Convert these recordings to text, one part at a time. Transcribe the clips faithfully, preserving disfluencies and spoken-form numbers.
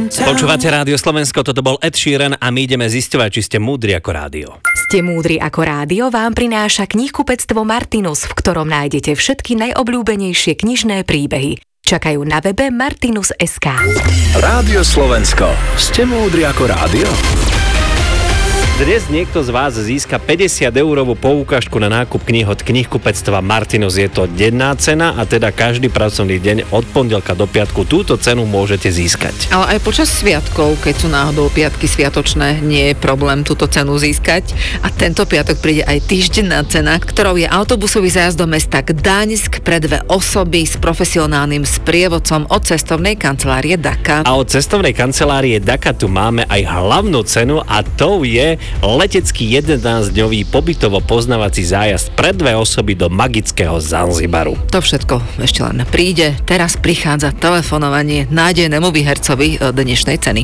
Počúvate Rádio Slovensko, toto bol Ed Sheeran a my ideme zisťovať, či ste múdri ako rádio. Ste múdri ako rádio vám prináša knihkupectvo Martinus, v ktorom nájdete všetky najobľúbenejšie knižné príbehy. Čakajú na webe martinus bodka es ká. Rádio Slovensko. Ste múdri ako rádio? Dnes niekto z vás získa päťdesiat eurovú poukážku na nákup kníh od knihkupectva Martinus. Je to denná cena a teda každý pracovný deň od pondelka do piatku túto cenu môžete získať. Ale aj počas sviatkov, keď sú náhodou piatky sviatočné, nie je problém túto cenu získať. A tento piatok príde aj týždenná cena, ktorou je autobusový zájazd do mesta Gdaňsk pre dve osoby s profesionálnym sprievodcom od cestovnej kancelárie Daka. A od cestovnej kancelárie Daka tu máme aj hlavnú cenu a to je letecký jedenásťdňový pobytovo-poznávací zájazd pre dve osoby do magického Zanzibaru. To všetko ešte len príde. Teraz prichádza telefonovanie nádejnému výhercovi dnešnej ceny.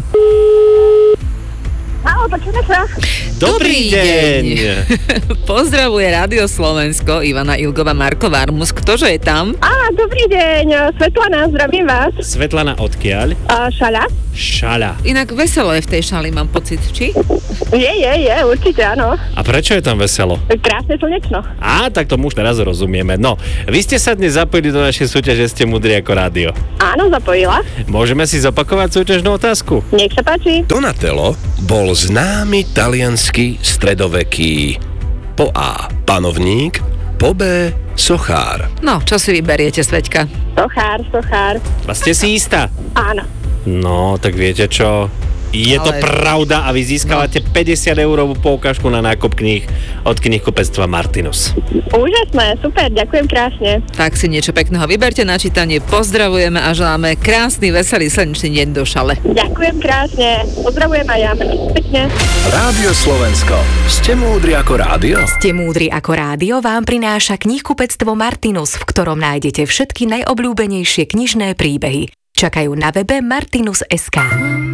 Áno, počujeme sa. Dobrý deň! Pozdravuje Rádio Slovensko, Ivana Ilgová, Marko Varmus. Ktože je tam? Á, dobrý deň, Svetlana, zdravím vás. Svetlana, odkiaľ? A šala? Šala. Inak veselo je v tej šali, mám pocit, či? Je, je, je, určite áno. A prečo je tam veselo? Krásne slnečno. Á, tak tomu už teraz rozumieme. No, vy ste sa dnes zapojili do našej súťaže, ste múdri ako rádio. Áno, zapojila. Môžeme si zopakovať súťažnú otázku? Nech sa páči. Donatello bol známy taliansky stredoveký po A. panovník, po B. sochár. No, čo si vyberiete, Sveťka? Sochár, sochár. A ste si istá? Áno. No, tak viete čo? Je to Ale... pravda a vy získavate no. päťdesiat eurovú poukážku na nákup kníh od knihkupectva Martinus. Úžasné, super, ďakujem krásne. Tak si niečo pekného vyberte na čítanie, pozdravujeme a želáme krásny, veselý, slnečný deň do šale. Ďakujem krásne, pozdravujem aj ja, pekne. Rádio Slovensko. Ste múdri ako rádio? Ste múdri ako rádio vám prináša knihkupectvo Martinus, v ktorom nájdete všetky najobľúbenejšie knižné príbehy. Čakajú na webe martinus bodka es ká.